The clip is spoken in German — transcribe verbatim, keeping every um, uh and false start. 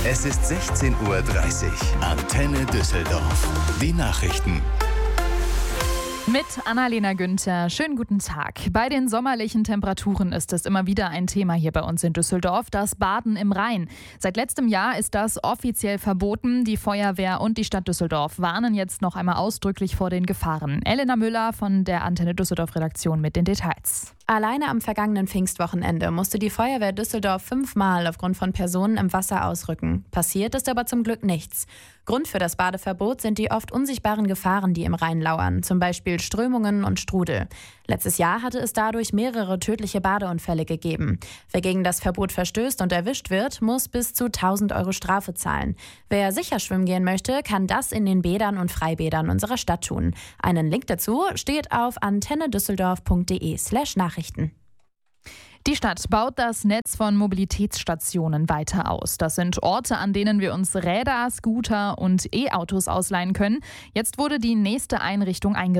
Es ist sechzehn Uhr dreißig. Antenne Düsseldorf. Die Nachrichten. Mit Annalena Günther. Schönen guten Tag. Bei den sommerlichen Temperaturen ist es immer wieder ein Thema hier bei uns in Düsseldorf, das Baden im Rhein. Seit letztem Jahr ist das offiziell verboten. Die Feuerwehr und die Stadt Düsseldorf warnen jetzt noch einmal ausdrücklich vor den Gefahren. Elena Müller von der Antenne Düsseldorf-Redaktion mit den Details. Alleine am vergangenen Pfingstwochenende musste die Feuerwehr Düsseldorf fünfmal aufgrund von Personen im Wasser ausrücken. Passiert ist aber zum Glück nichts. Grund für das Badeverbot sind die oft unsichtbaren Gefahren, die im Rhein lauern, zum Beispiel Strömungen und Strudel. Letztes Jahr hatte es dadurch mehrere tödliche Badeunfälle gegeben. Wer gegen das Verbot verstößt und erwischt wird, muss bis zu tausend Euro Strafe zahlen. Wer sicher schwimmen gehen möchte, kann das in den Bädern und Freibädern unserer Stadt tun. Einen Link dazu steht auf antennedüsseldorf.de slash Nachrichten. Die Stadt baut das Netz von Mobilitätsstationen weiter aus. Das sind Orte, an denen wir uns Räder, Scooter und E-Autos ausleihen können. Jetzt wurde die nächste Einrichtung eingeweiht.